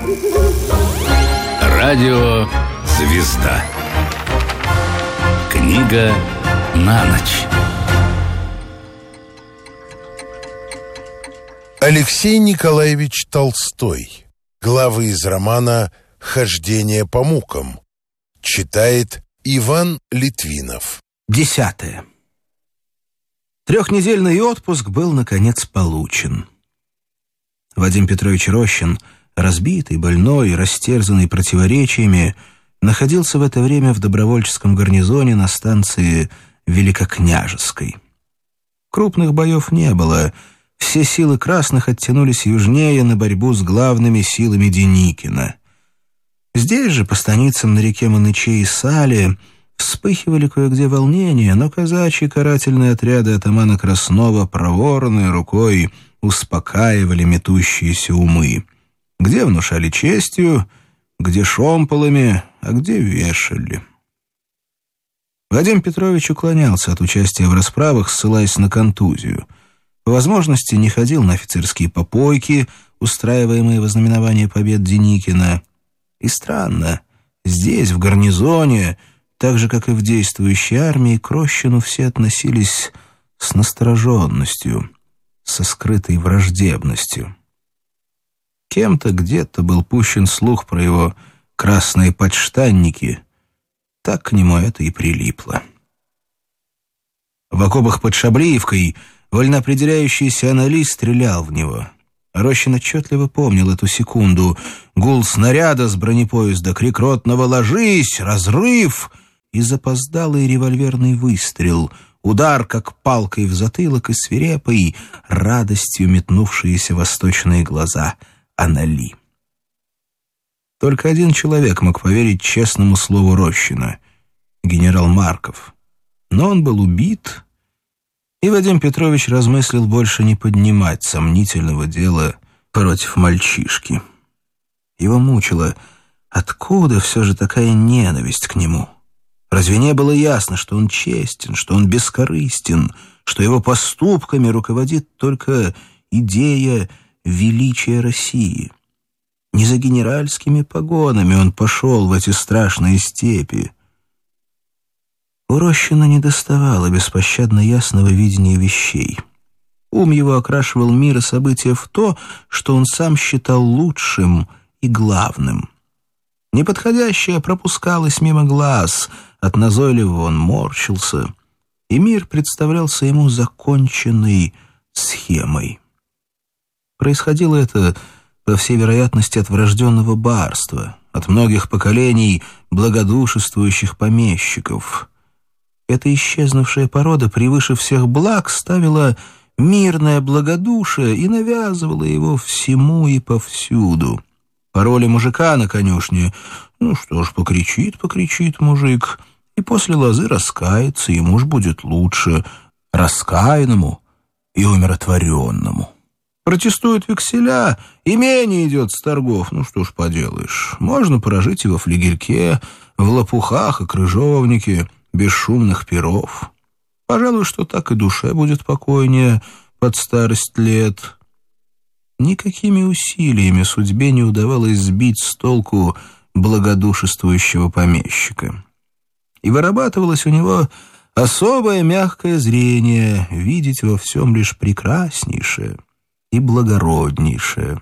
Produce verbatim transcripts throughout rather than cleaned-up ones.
Радио «Звезда». Книга на ночь. Алексей Николаевич Толстой. Главы из романа «Хождение по мукам». Читает Иван Литвинов. Десятое. Трехнедельный отпуск был, наконец, получен. Вадим Петрович Рощин, разбитый, больной, растерзанный противоречиями, находился в это время в добровольческом гарнизоне на станции Великокняжеской. Крупных боев не было. Все силы красных оттянулись южнее на борьбу с главными силами Деникина. Здесь же, по станицам на реке Маныче и Сале, вспыхивали кое-где волнения, но казачьи карательные отряды атамана Краснова проворной рукой успокаивали метущиеся умы. Где внушали честью, где шомполами, а где вешали. Вадим Петрович уклонялся от участия в расправах, ссылаясь на контузию. По возможности не ходил на офицерские попойки, устраиваемые во знаменование побед Деникина. И странно, здесь, в гарнизоне, так же, как и в действующей армии, к Рощину все относились с настороженностью, со скрытой враждебностью. Кем-то где-то был пущен слух про его красные подштанники. Так к нему это и прилипло. В окопах под Шаблиевкой вольноопределяющийся аналист стрелял в него. Рощин отчетливо помнил эту секунду. Гул снаряда с бронепоезда, крик ротного «Ложись! Разрыв!» и запоздалый револьверный выстрел, удар, как палкой в затылок, и свирепый, радостью метнувшиеся восточные глаза Анали. Только один человек мог поверить честному слову Рощина — генерал Марков. Но он был убит, и Вадим Петрович размыслил больше не поднимать сомнительного дела против мальчишки. Его мучило, откуда все же такая ненависть к нему. Разве не было ясно, что он честен, что он бескорыстен, что его поступками руководит только идея величия России? Не за генеральскими погонами он пошел в эти страшные степи. У Рощина недоставало беспощадно ясного видения вещей. Ум его окрашивал мир и события в то, что он сам считал лучшим и главным. Неподходящее пропускалось мимо глаз, от назойливого он морщился, и мир представлялся ему законченной схемой. Происходило это, по всей вероятности, от врожденного барства, от многих поколений благодушествующих помещиков. Эта исчезнувшая порода превыше всех благ ставила мирное благодушие и навязывала его всему и повсюду. По роли мужика на конюшне, ну что ж, покричит, покричит мужик, и после лозы раскается, и муж будет лучше, раскаянному и умиротворенному. Протестуют векселя, имение идет с торгов, ну что ж поделаешь, можно прожить и во флигельке, в лопухах и крыжовнике, без шумных перов. Пожалуй, что так и душе будет покойнее под старость лет. Никакими усилиями судьбе не удавалось сбить с толку благодушествующего помещика. И вырабатывалось у него особое мягкое зрение, видеть во всем лишь прекраснейшее и благороднейшее.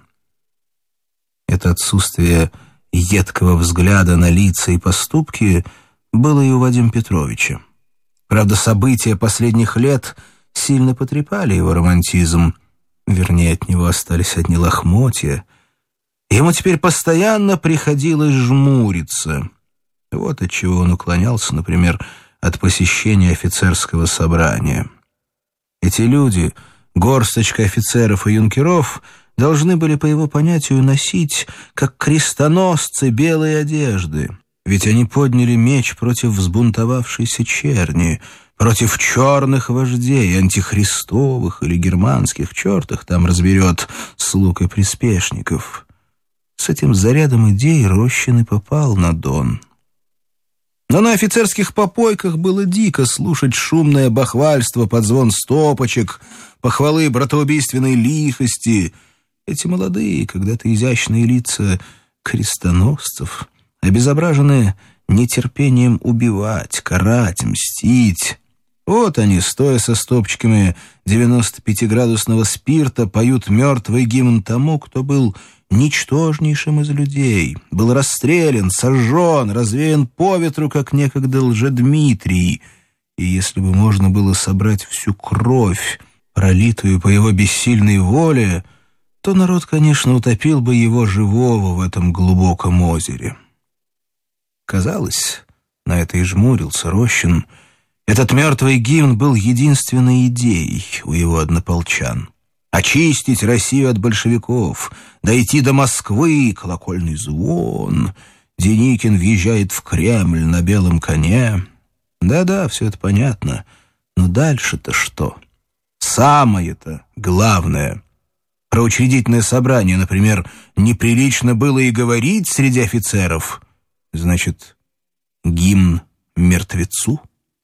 Это отсутствие едкого взгляда на лица и поступки было и у Вадима Петровича. Правда, события последних лет сильно потрепали его романтизм, вернее, от него остались одни лохмотья. Ему теперь постоянно приходилось жмуриться. Вот отчего он уклонялся, например, от посещения офицерского собрания. Эти люди, горсточка офицеров и юнкеров, должны были, по его понятию, носить, как крестоносцы, белые одежды. Ведь они подняли меч против взбунтовавшейся черни, против черных вождей, антихристовых или германских, черт их там разберет, слуг и приспешников. С этим зарядом идей Рощин и попал на Дон. Но на офицерских попойках было дико слушать шумное бахвальство под звон стопочек, похвалы братоубийственной лихости. Эти молодые, когда-то изящные лица крестоносцев, обезображенные нетерпением убивать, карать, мстить. Вот они, стоя со стопчиками девяностопятиградусного спирта, поют мертвый гимн тому, кто был ничтожнейшим из людей, был расстрелян, сожжен, развеян по ветру, как некогда Лжедмитрий. И если бы можно было собрать всю кровь, пролитую по его бессильной воле, то народ, конечно, утопил бы его живого в этом глубоком озере. Казалось, на это и жмурился Рощин, этот мертвый гимн был единственной идеей у его однополчан. Очистить Россию от большевиков, дойти до Москвы, колокольный звон. Деникин въезжает в Кремль на белом коне. Да-да, все это понятно. Но дальше-то что? Самое-то главное. Про учредительное собрание, например, неприлично было и говорить среди офицеров. Значит, гимн мертвецу?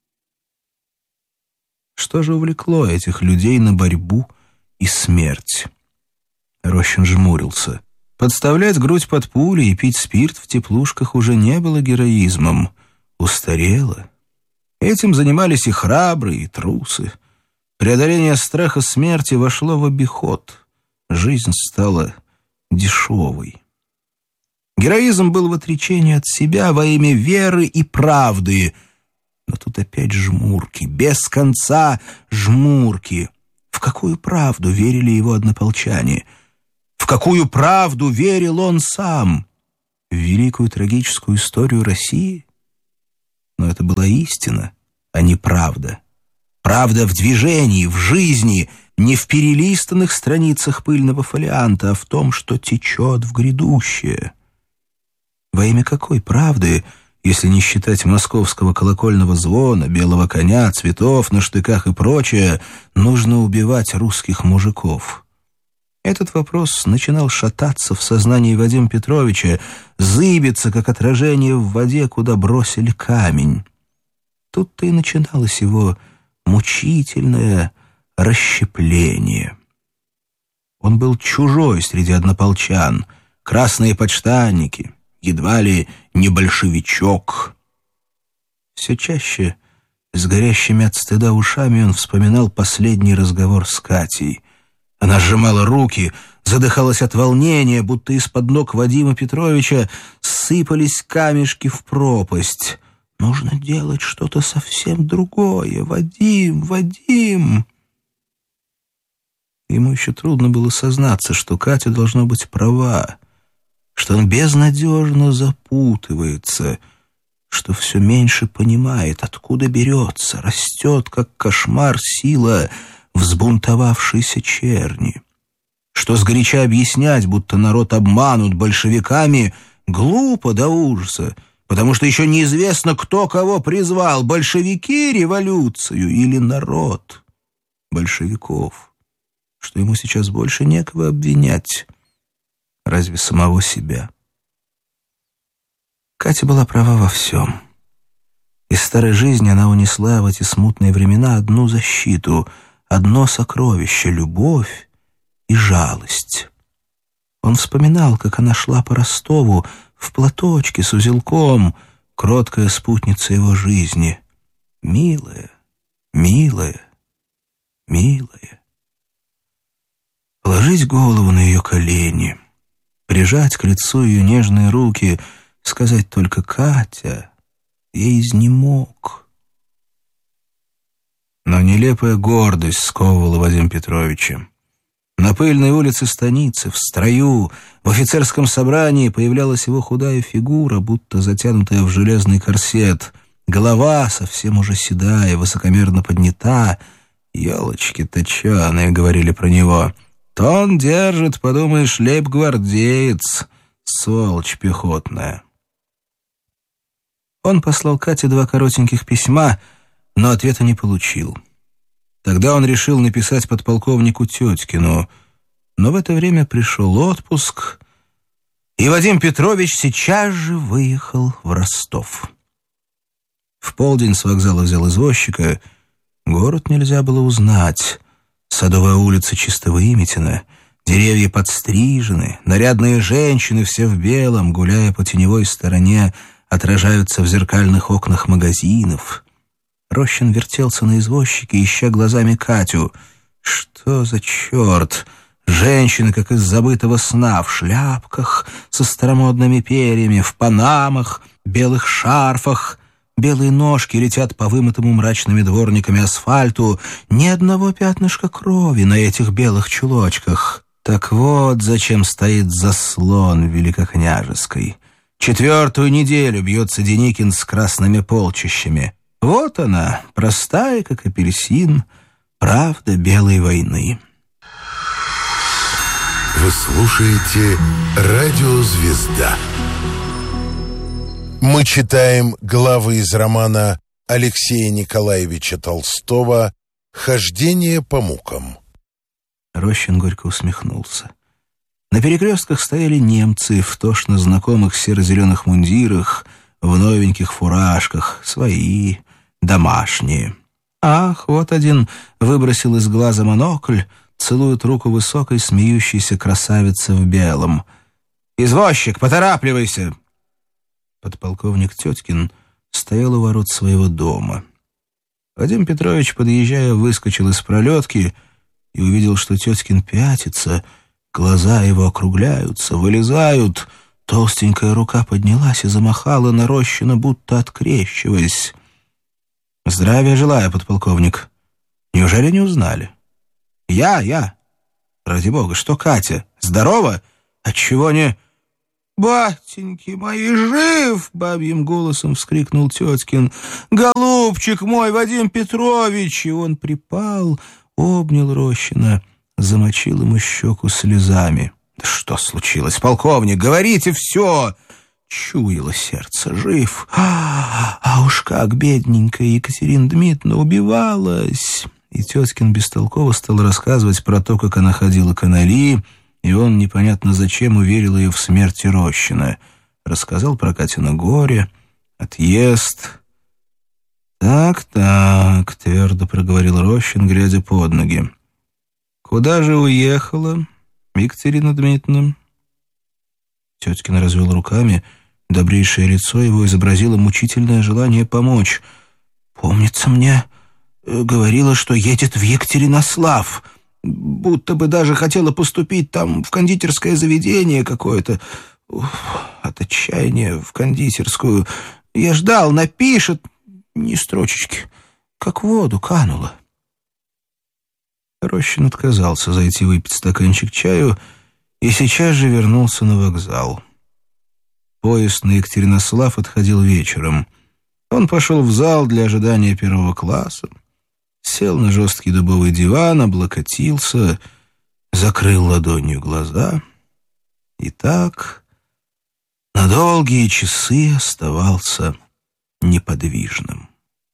Что же увлекло этих людей на борьбу и смерть? Рощин жмурился. Подставлять грудь под пули и пить спирт в теплушках уже не было героизмом. Устарело. Этим занимались и храбрые, и трусы. Преодоление страха смерти вошло в обиход. Жизнь стала дешевой. Героизм был в отречении от себя во имя веры и правды. Но тут опять жмурки, без конца жмурки. В какую правду верили его однополчане? В какую правду верил он сам? В великую трагическую историю России? Но это была истина, а не правда. Правда в движении, в жизни, не в перелистанных страницах пыльного фолианта, а в том, что течет в грядущее. Во имя какой правды, если не считать московского колокольного звона, белого коня, цветов на штыках и прочее, нужно убивать русских мужиков? Этот вопрос начинал шататься в сознании Вадима Петровича, зыбиться, как отражение в воде, куда бросили камень. Тут-то и начиналось его мучительное расщепление. Он был чужой среди однополчан, красные подштанники, едва ли не большевичок. Все чаще, с горящими от стыда ушами, он вспоминал последний разговор с Катей. Она сжимала руки, задыхалась от волнения, будто из-под ног Вадима Петровича сыпались камешки в пропасть. «Нужно делать что-то совсем другое. Вадим, Вадим!» Ему еще трудно было сознаться, что Катя должна быть права, что он безнадежно запутывается, что все меньше понимает, откуда берется, растет, как кошмар, сила взбунтовавшейся черни, что сгоряча объяснять, будто народ обманут большевиками, глупо до ужаса, потому что еще неизвестно, кто кого призвал, большевики революцию или народ большевиков, что ему сейчас больше некого обвинять, разве самого себя. Катя была права во всем. Из старой жизни она унесла в эти смутные времена одну защиту, одно сокровище — любовь и жалость. Он вспоминал, как она шла по Ростову в платочке с узелком, кроткая спутница его жизни. Милая, милая, милая. Положить голову на ее колени, прижать к лицу ее нежные руки, сказать только «Катя», я изнемог. Но нелепая гордость сковывала Вадима Петровича. На пыльной улице станицы, в строю, в офицерском собрании появлялась его худая фигура, будто затянутая в железный корсет. Голова совсем уже седая, высокомерно поднята. «Елочки точеные», — говорили про него. «Тон держит, подумаешь, лейб-гвардеец, сволочь пехотная». Он послал Кате два коротеньких письма, но ответа не получил. Тогда он решил написать подполковнику Теткину, но в это время пришел отпуск, и Вадим Петрович сейчас же выехал в Ростов. В полдень с вокзала взял извозчика. Город нельзя было узнать. Садовая улица чисто выметена, Деревья подстрижены, нарядные женщины, все в белом, гуляя по теневой стороне, отражаются в зеркальных окнах магазинов. Рощин вертелся на извозчике, ища глазами Катю. Что за черт? Женщины, как из забытого сна, в шляпках со старомодными перьями, в панамах, белых шарфах. Белые ножки летят по вымытому мрачными дворниками асфальту. Ни одного пятнышка крови на этих белых чулочках. Так вот, зачем стоит заслон в Великокняжеской. Четвертую неделю бьется Деникин с красными полчищами. Вот она, простая, как апельсин, правда белой войны. Вы слушаете «Радио Звезда». Мы читаем главы из романа Алексея Николаевича Толстого «Хождение по мукам». Рощин горько усмехнулся. На перекрестках стояли немцы в тошно знакомых серо-зеленых мундирах, в новеньких фуражках, свои, домашние. Ах, вот один выбросил из глаза монокль, целует руку высокой смеющейся красавицы в белом. «Извозчик, поторапливайся!» Подполковник Теткин стоял у ворот своего дома. Вадим Петрович, подъезжая, выскочил из пролетки и увидел, что Теткин пятится, глаза его округляются, вылезают. Толстенькая рука поднялась и замахала на Рощина, будто открещиваясь. «Здравия желаю, подполковник. Неужели не узнали?» «Я, я. Ради бога, что Катя? Здорова? Отчего не...» «Батеньки мои, жив!» — бабьим голосом вскрикнул Теткин. «Голубчик мой, Вадим Петрович!» И он припал, обнял Рощина, замочил ему щеку слезами. «Да что случилось, полковник? Говорите все!» Чуяло сердце, жив. А, а уж как бедненькая Екатерина Дмитриевна убивалась. И Теткин бестолково стал рассказывать про то, как она ходила к Анали, и он непонятно зачем уверил ее в смерти Рощина. Рассказал про Катино горе, отъезд. «Так-так», — твердо проговорил Рощин, глядя под ноги. «Куда же уехала Екатерина Дмитриевна?» Теткин развел руками. Добрейшее лицо его изобразило мучительное желание помочь. «Помнится мне, говорила, что едет в Екатеринослав, будто бы даже хотела поступить там в кондитерское заведение какое-то. Уф, от отчаяния в кондитерскую. Я ждал, напишет, ни строчечки, как в воду канула». Рощин отказался зайти выпить стаканчик чаю и сейчас же вернулся на вокзал. Поезд на Екатеринослав отходил вечером. Он пошел в зал для ожидания первого класса, сел на жесткий дубовый диван, облокотился, закрыл ладонью глаза и так на долгие часы оставался неподвижным.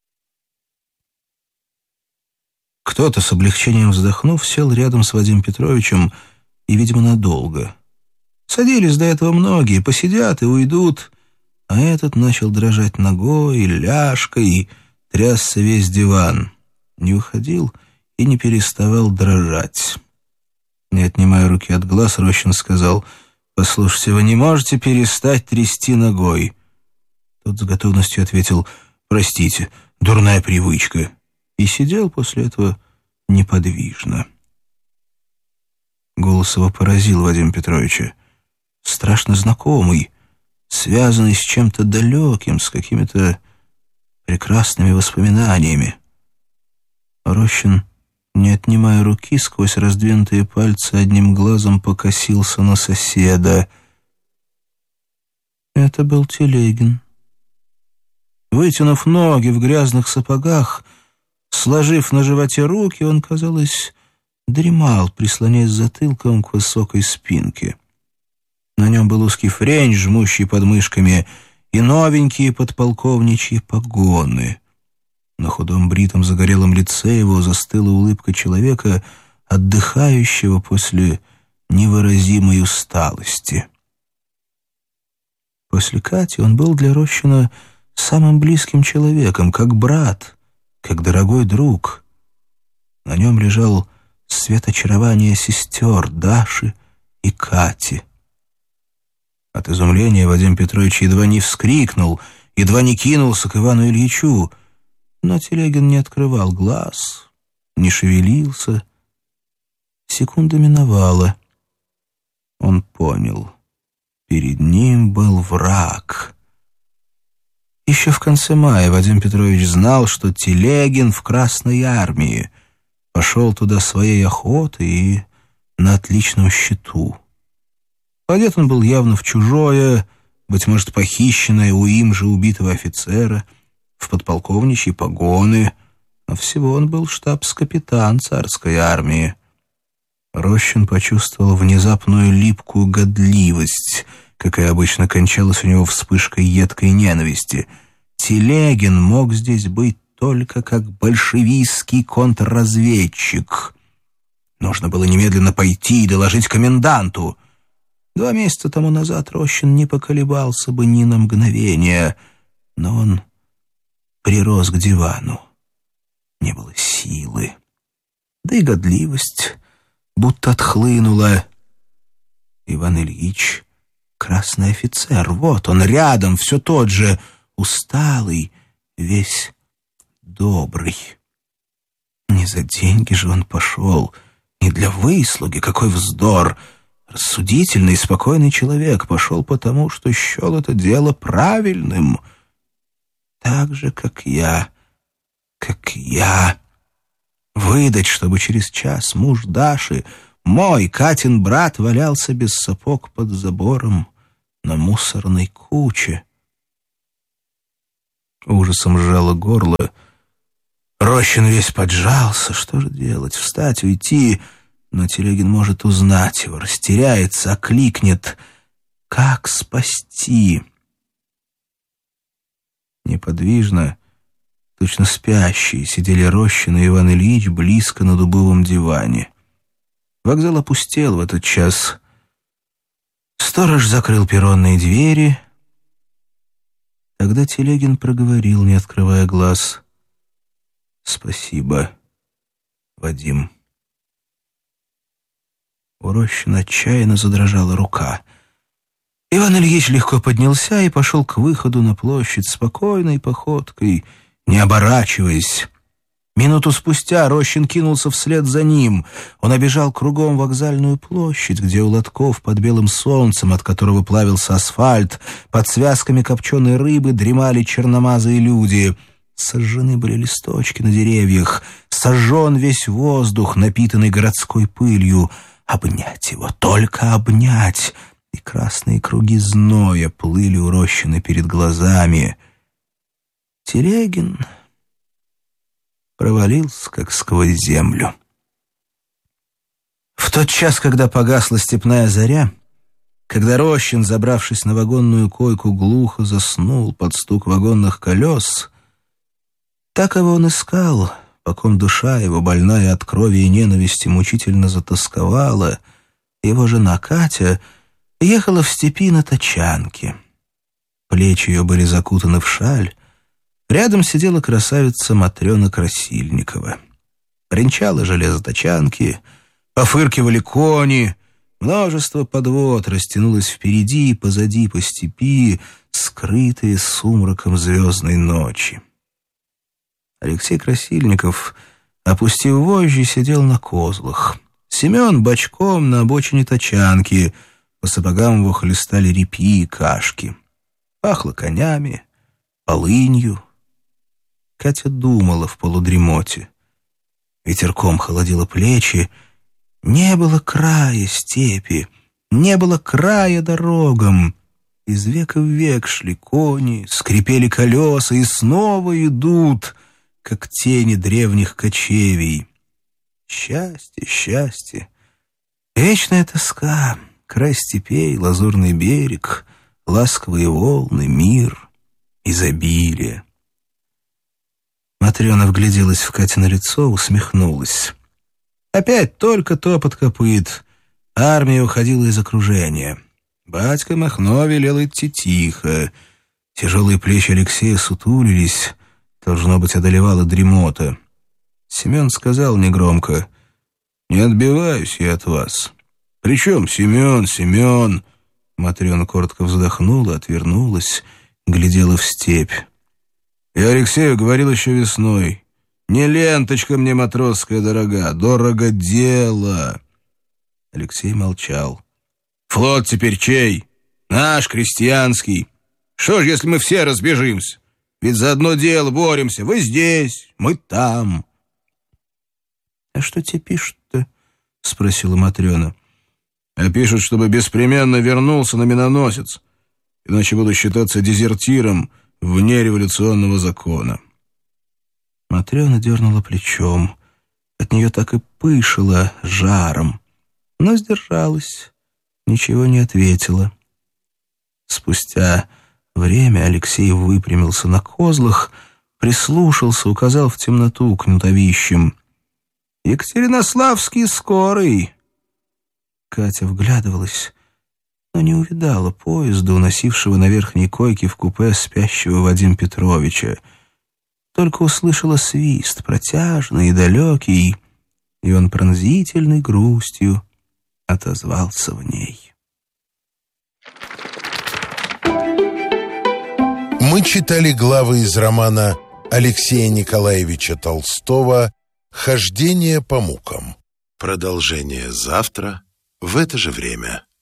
Кто-то, с облегчением вздохнув, сел рядом с Вадимом Петровичем и, видимо, надолго. Садились до этого многие, посидят и уйдут, а этот начал дрожать ногой, ляжкой, и трясся весь диван. Не уходил и не переставал дрожать. Не отнимая руки от глаз, Рощин сказал: «Послушайте, вы не можете перестать трясти ногой?» Тот с готовностью ответил: «Простите, дурная привычка». И сидел после этого неподвижно. Голос его поразил Вадима Петровича. Страшно знакомый, связанный с чем-то далеким, с какими-то прекрасными воспоминаниями. Рощин, не отнимая руки, сквозь раздвинутые пальцы одним глазом покосился на соседа. Это был Телегин. Вытянув ноги в грязных сапогах, сложив на животе руки, он, казалось, дремал, прислоняясь затылком к высокой спинке. На нем был узкий френч, жмущий под мышками, и новенькие подполковничьи погоны. На худом бритом загорелом лице его застыла улыбка человека, отдыхающего после невыразимой усталости. После Кати он был для Рощина самым близким человеком, как брат, как дорогой друг. На нем лежал свет очарования сестер Даши и Кати. От изумления Вадим Петрович едва не вскрикнул, едва не кинулся к Ивану Ильичу, но Телегин не открывал глаз, не шевелился. Секунда миновала. Он понял. Перед ним был враг. Еще в конце мая Вадим Петрович знал, что Телегин в Красной армии, пошел туда своей охотой и на отличном счету. Одет он был явно в чужое, быть может, похищенное у им же убитого офицера, в подполковничьи погоны, а всего он был штабс-капитан царской армии. Рощин почувствовал внезапную липкую годливость, какая обычно кончалась у него вспышкой едкой ненависти. Телегин мог здесь быть только как большевистский контрразведчик. Нужно было немедленно пойти и доложить коменданту. Два месяца тому назад Рощин не поколебался бы ни на мгновение, но он прирос к дивану. Не было силы. Да и годливость будто отхлынула. Иван Ильич — красный офицер. Вот он рядом, все тот же, усталый, весь добрый. Не за деньги же он пошел, не для выслуги, какой вздор. Рассудительный и спокойный человек пошел потому, что счел это дело правильным. Так же, как я, как я. Выдать, чтобы через час муж Даши, мой, Катин брат, валялся без сапог под забором на мусорной куче. Ужасом сжало горло. Рощин весь поджался. Что же делать? Встать, уйти? Но Телегин может узнать его, растеряется, окликнет. Как спасти? Неподвижно, точно спящие, сидели Рощин и Иван Ильич близко на дубовом диване. Вокзал опустел в этот час. Сторож закрыл перронные двери. Тогда Телегин проговорил, не открывая глаз: «Спасибо, Вадим». У Рощина отчаянно задрожала рука. Иван Ильич легко поднялся и пошел к выходу на площадь спокойной походкой, не оборачиваясь. Минуту спустя Рощин кинулся вслед за ним. Он обежал кругом вокзальную площадь, где у лотков под белым солнцем, от которого плавился асфальт, под связками копченой рыбы дремали черномазые люди. Сожжены были листочки на деревьях, сожжен весь воздух, напитанный городской пылью. Обнять его, только обнять. И красные круги зноя плыли у Рощина перед глазами. Телегин провалился, как сквозь землю. В тот час, когда погасла степная заря, когда Рощин, забравшись на вагонную койку, глухо заснул под стук вагонных колес, так его он искал, по ком душа его, больная от крови и ненависти, мучительно затосковала. Его жена Катя ехала в степи на тачанке. Плечи ее были закутаны в шаль. Рядом сидела красавица Матрена Красильникова. Бренчало железо тачанки, пофыркивали кони, множество подвод растянулось впереди и позади по степи, скрытые сумраком звездной ночи. Алексей Красильников, опустив вожжи, сидел на козлах. Семен бочком на обочине тачанки. По сапогам его хлестали репьи и кашки. Пахло конями, полынью. Катя думала в полудремоте. Ветерком холодило плечи. Не было края степи, не было края дорогам. Из века в век шли кони, скрипели колеса и снова идут, как тени древних кочевий. Счастье, счастье, вечная тоска, край степей, лазурный берег, ласковые волны, мир, изобилие. Матрена вгляделась в Катино лицо, усмехнулась. Опять только топот копыт. Армия уходила из окружения. Батька Махно велел идти тихо. Тяжелые плечи Алексея сутулились. Должно быть, одолевала дремота. Семен сказал негромко: Не отбиваюсь я от вас. Причем Семен, Семен...» Матрена коротко вздохнула, отвернулась, глядела в степь. «Я Алексею говорил еще весной. Не ленточка мне матросская дорога, дорого дело». Алексей молчал. «Флот теперь чей? Наш, крестьянский. Что ж, если мы все разбежимся? Ведь за одно дело боремся. Вы здесь, мы там». «А что тебе пишут-то?» — спросила Матрена. «А пишут, чтобы беспременно вернулся на миноносец, иначе буду считаться дезертиром вне революционного закона». Матрена дернула плечом. От нее так и пышило жаром, но сдержалась, ничего не ответила. Спустя время Алексей выпрямился на козлах, прислушался, указал в темноту кнутовищем. «Екатеринославский скорый!» Катя вглядывалась, но не увидала поезда, уносившего на верхней койке в купе спящего Вадима Петровича. Только услышала свист, протяжный и далекий, и он пронзительной грустью отозвался в ней. Мы читали главы из романа Алексея Николаевича Толстого «Хождение по мукам». Продолжение завтра в это же время.